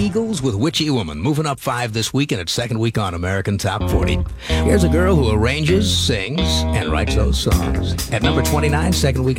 Eagles with Witchy Woman, moving up 5 this week in its second week on American Top 40. Here's a girl who arranges, sings, and writes those songs. At number 29, second week